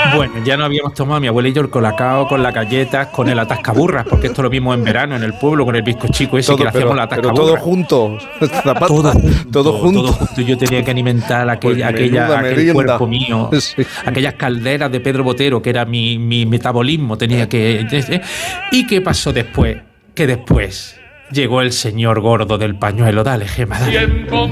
Bueno, ya no habíamos tomado mi abuela y yo el colacao con las galletas, con el atascaburras, porque esto lo vimos en verano en el pueblo con el bizcochico ese que le hacíamos la atascaburra. Pero todo junto, Todo junto. Yo tenía que alimentar aquel cuerpo mío, sí. Aquellas calderas de Pedro Botero, que era mi metabolismo, tenía que... ¿Y qué pasó después? Que después llegó el señor gordo del pañuelo. Dale, Gema, dale.